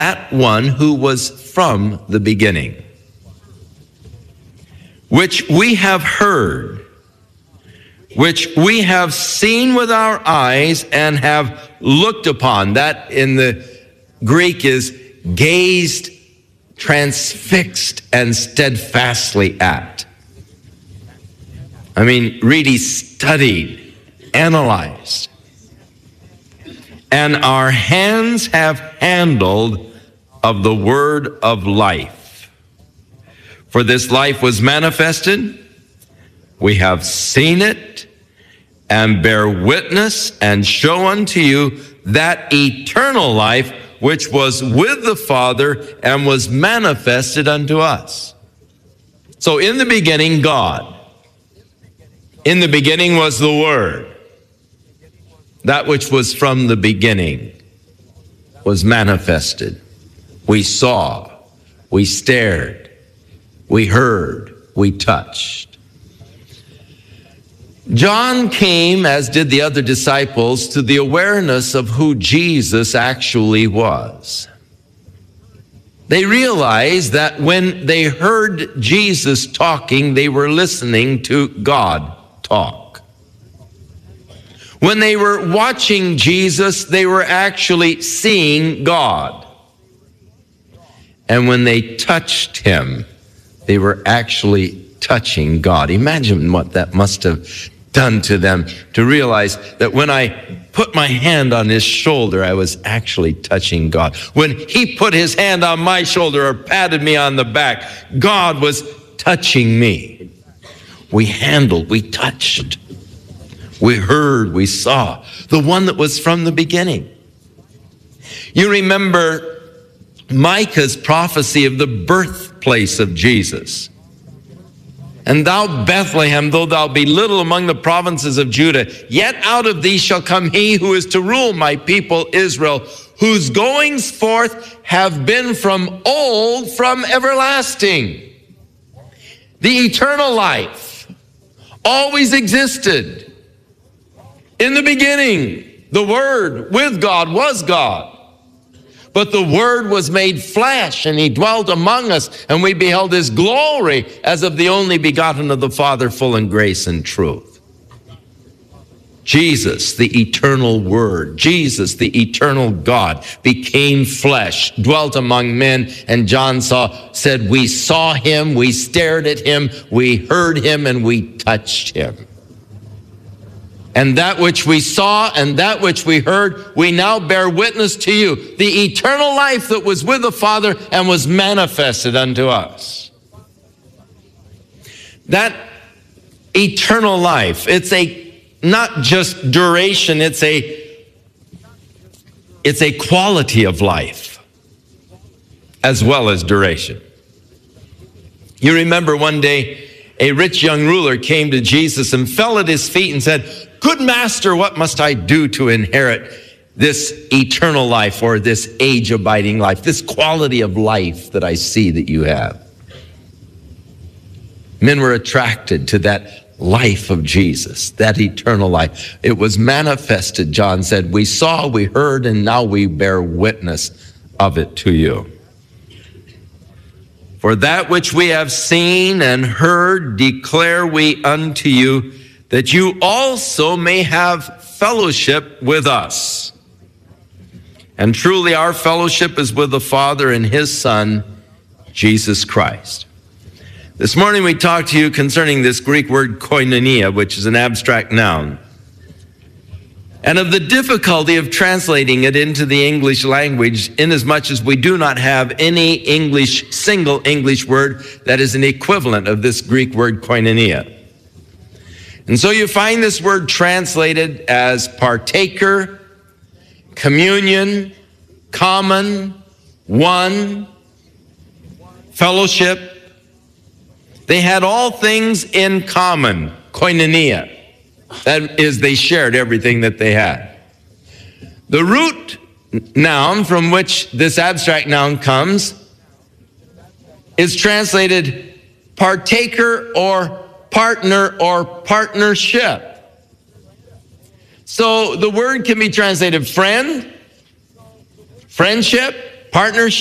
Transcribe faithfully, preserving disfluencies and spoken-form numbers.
that one who was from the beginning, which we have heard, which we have seen with our eyes and have looked upon. That in the Greek is gazed, transfixed, and steadfastly at. I mean, really studied, analyzed. And our hands have handled of the word of life. For this life was manifested, we have seen it, and bear witness, and show unto you that eternal life which was with the Father and was manifested unto us. So in the beginning, God. In the beginning was the Word. That which was from the beginning was manifested. We saw, we stared, we heard, we touched. John came, as did the other disciples, to the awareness of who Jesus actually was. They realized that when they heard Jesus talking, they were listening to God talk. When they were watching Jesus, they were actually seeing God. And when they touched him, they were actually touching God. Imagine what that must have done to them to realize that when I put my hand on his shoulder, I was actually touching God. When he put his hand on my shoulder or patted me on the back, God was touching me. We handled, we touched, we heard, we saw the one that was from the beginning. You remember Micah's prophecy of the birthplace of Jesus. And thou, Bethlehem, though thou be little among the provinces of Judah, yet out of thee shall come he who is to rule my people Israel, whose goings forth have been from old, from everlasting. The eternal life always existed. In the beginning, the Word with God was God. But the Word was made flesh, and he dwelt among us, and we beheld his glory as of the only begotten of the Father, full in grace and truth. Jesus, the eternal Word, Jesus, the eternal God, became flesh, dwelt among men, and John saw, said, we saw him, we stared at him, we heard him, and we touched him. And that which we saw and that which we heard, we now bear witness to you. The eternal life that was with the Father and was manifested unto us. That eternal life, it's a not just duration, it's a it's a quality of life as well as duration. You remember one day a rich young ruler came to Jesus and fell at his feet and said, good master, what must I do to inherit this eternal life, or this age-abiding life, this quality of life that I see that you have? Men were attracted to that life of Jesus, that eternal life. It was manifested, John said. We saw, we heard, and now we bear witness of it to you. For that which we have seen and heard declare we unto you, that you also may have fellowship with us. And truly our fellowship is with the Father and his Son, Jesus Christ. This morning we talked to you concerning this Greek word koinonia, which is an abstract noun, and of the difficulty of translating it into the English language, inasmuch as we do not have any English, single English word that is an equivalent of this Greek word koinonia. And so you find this word translated as partaker, communion, common, one, fellowship. They had all things in common, koinonia. That is, they shared everything that they had. The root noun from which this abstract noun comes is translated partaker or partner or partnership. So the word can be translated friend, friendship, Partnership